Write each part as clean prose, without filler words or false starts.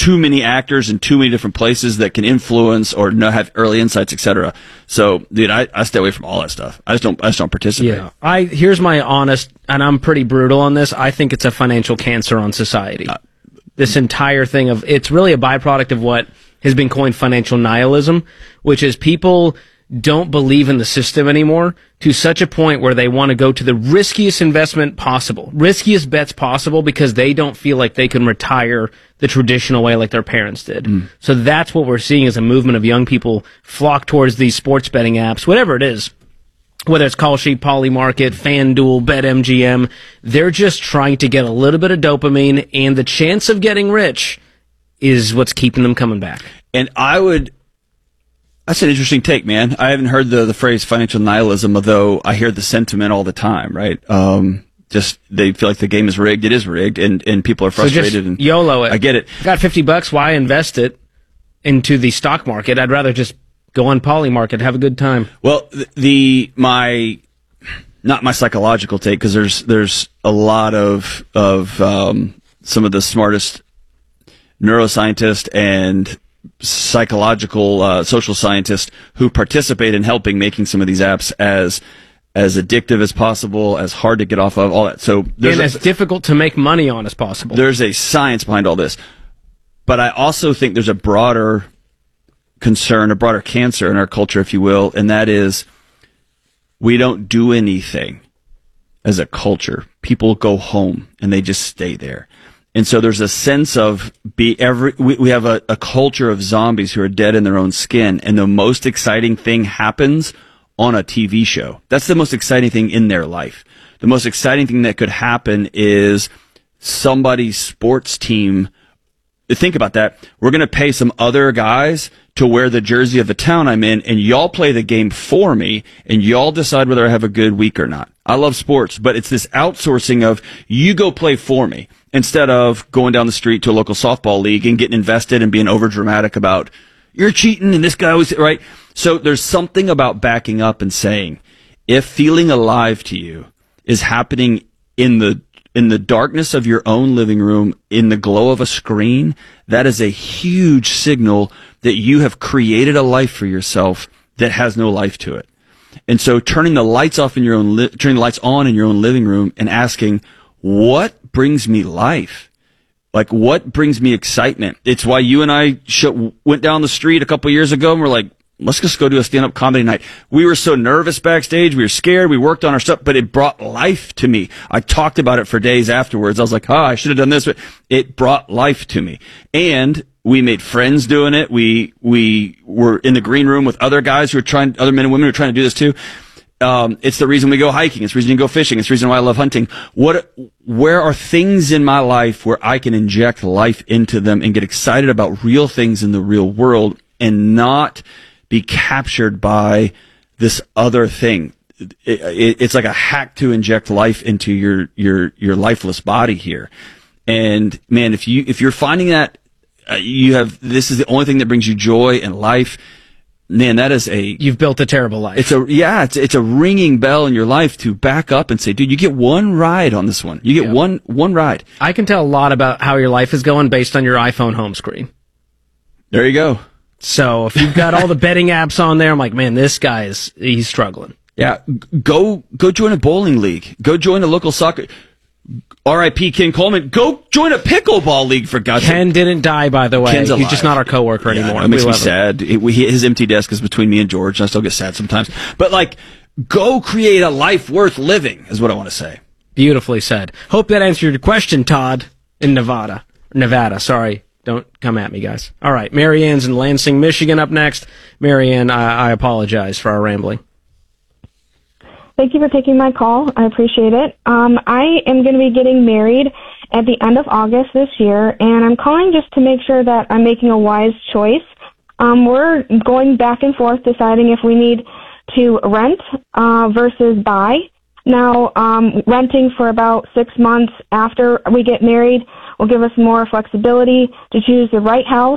too many actors in too many different places that can influence or have early insights, etc. So, dude, I stay away from all that stuff. I just don't participate. Yeah. Here's my honest, and I'm pretty brutal on this. I think it's a financial cancer on society. This entire thing it's really a byproduct of what has been coined financial nihilism, which is people don't believe in the system anymore to such a point where they want to go to the riskiest investment possible, riskiest bets possible, because they don't feel like they can retire the traditional way like their parents did. So that's what we're seeing as a movement of young people flock towards these sports betting apps, whatever it is, whether it's Call Sheet, Polymarket, FanDuel, BetMGM. They're just trying to get a little bit of dopamine, and the chance of getting rich is what's keeping them coming back. And that's an interesting take, man. I haven't heard the phrase financial nihilism, although I hear the sentiment all the time, right? Just they feel like the game is rigged. It is rigged, and people are frustrated. So just and YOLO it. I get it. Got $50, why invest it into the stock market? I'd rather just go on Polymarket, have a good time. Well, not my psychological take, because there's a lot of some of the smartest neuroscientists and psychological social scientists who participate in helping making some of these apps as addictive as possible, as hard to get off of, all that. So and as difficult to make money on as possible. There's a science behind all this. But I also think there's a broader concern, a broader cancer in our culture, if you will, and that is we don't do anything as a culture. People go home and they just stay there. And so there's a sense of we have a culture of zombies who are dead in their own skin, and the most exciting thing happens on a TV show. That's the most exciting thing in their life. The most exciting thing that could happen is somebody's sports team. Think about that. We're going to pay some other guys to wear the jersey of the town I'm in, and y'all play the game for me, and y'all decide whether I have a good week or not. I love sports, but it's this outsourcing of you go play for me, instead of going down the street to a local softball league and getting invested and being overdramatic about you're cheating and this guy was right. So there's something about backing up and saying, if feeling alive to you is happening in the darkness of your own living room, in the glow of a screen, that is a huge signal that you have created a life for yourself that has no life to it. And so turning the lights off in your own, turning the lights on in your own living room and asking, what brings me life? Like, what brings me excitement? It's why you and I went down the street a couple years ago and we're like, let's just go do a stand-up comedy night. We were so nervous backstage. We were scared. We worked on our stuff, but it brought life to me. I talked about it for days afterwards. I was like, I should have done this, but it brought life to me. And we made friends doing it. We were in the green room with other guys other men and women who are trying to do this too. It's the reason we go hiking. It's the reason you go fishing. It's the reason why I love hunting. Where are things in my life where I can inject life into them and get excited about real things in the real world and not be captured by this other thing? It's like a hack to inject life into your lifeless body here. And man, if you're finding that this is the only thing that brings you joy and life, man, you've built a terrible life. It's a ringing bell in your life to back up and say, dude, you get one ride on this one. You get one ride. I can tell a lot about how your life is going based on your iPhone home screen. There you go. So if you've got all the betting apps on there, I'm like, man, this guy he's struggling. Yeah. Go join a bowling league. Go join a local soccer. R.I.P. Ken Coleman. Go join a pickleball league, for God's sake. Ken didn't die, by the way. Ken's alive. He's just not our coworker anymore. It makes me sad. His empty desk is between me and George, and I still get sad sometimes. But, go create a life worth living, is what I want to say. Beautifully said. Hope that answered your question, Todd, in Nevada. Sorry. Don't come at me, guys. All right. Marianne's in Lansing, Michigan up next. Marianne, I apologize for our rambling. Thank you for taking my call. I appreciate it. I am going to be getting married at the end of August this year, and I'm calling just to make sure that I'm making a wise choice. We're going back and forth deciding if we need to rent versus buy. Now, renting for about 6 months after we get married will give us more flexibility to choose the right house.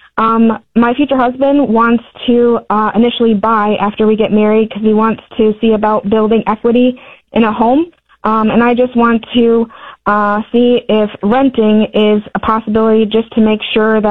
My future husband wants to initially buy after we get married because he wants to see about building equity in a home. And I just want to see if renting is a possibility just to make sure that